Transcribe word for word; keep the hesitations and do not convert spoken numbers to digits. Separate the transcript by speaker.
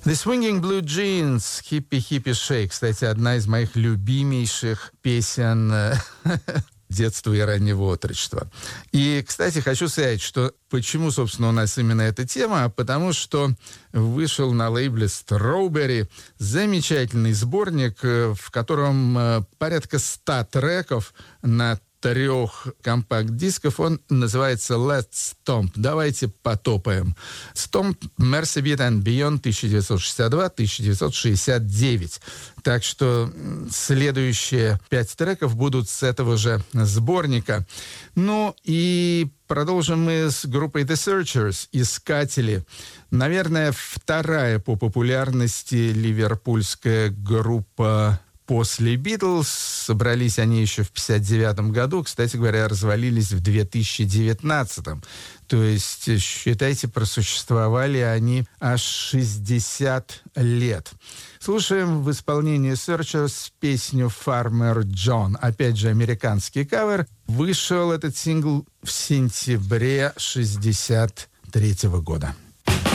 Speaker 1: The Swinging Blue Jeans, Hippie Hippie Shake. Кстати, одна из моих любимейших песен детства и раннего отрочества. И, кстати, хочу сказать, что почему, собственно, у нас именно эта тема, потому что вышел на лейбле Strawberry замечательный сборник, в котором порядка ста треков на трех компакт-дисков. Он называется Let's Stomp. Давайте потопаем. Stomp, Mercy Beat and Beyond тысяча девятьсот шестьдесят два - тысяча девятьсот шестьдесят девять. Так что следующие пять треков будут с этого же сборника. Ну и продолжим мы с группой The Searchers, «Искатели». Наверное, вторая по популярности ливерпульская группа после «Битлз». Собрались они еще в пятьдесят девятом году. Кстати говоря, развалились в две тысячи девятнадцатом. То есть, считайте, просуществовали они аж шестьдесят лет. Слушаем в исполнении Searchers песню «Farmer John». Опять же, американский кавер. Вышел этот сингл в сентябре шестьдесят третьего года.